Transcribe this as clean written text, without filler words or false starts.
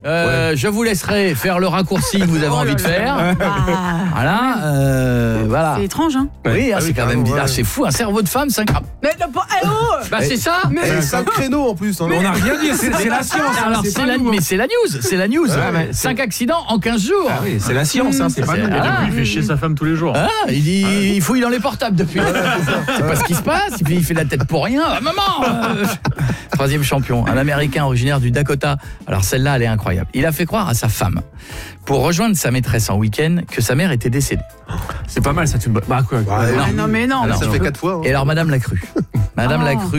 Je vous laisserai faire le raccourci que vous avez envie de faire. Voilà. C'est étrange, hein. Oui, c'est quand même bizarre. C'est fou, un cerveau de femme, 5 grammes. Mais c'est ça. C'est un créneau en plus. On n'a rien dit, c'est la science. Alors c'est la news. 5 accidents en 15 jours. Ah oui, c'est la science, c'est pas nous. Il fait chier sa femme tous les jours. Il dit, il fouille dans les portables depuis. C'est pas ce qui se passe. Et puis il fait la tête pour rien. Maman. Troisième champion, un Américain originaire du Dakota. Alors celle-là, elle est incroyable. Il a fait croire à sa femme, pour rejoindre sa maîtresse en week-end, que sa mère était décédée. C'est pas mal, ça. Non mais non. Ça fait 4 fois. Et alors Madame l'a cru. Madame l'a cru.